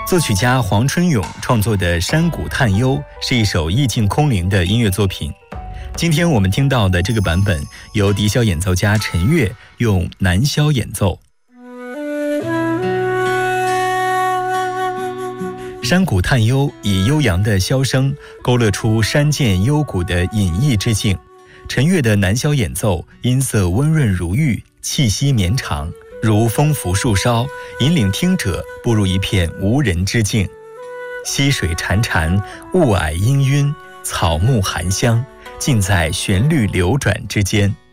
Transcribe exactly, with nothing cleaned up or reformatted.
作曲家黄春勇创作的《山谷探幽》是一首意境空灵的音乐作品。今天我们听到的这个版本由笛箫演奏家陈悦用南箫演奏。山谷探幽以悠扬的箫声勾勒出山涧幽谷的隐逸之境。陈悦的南箫演奏音色温润如玉，气息绵长，如风拂树梢，引领听者步入一片无人之境。溪水潺潺，雾霭氤氲，草木含香，尽在旋律流转之间。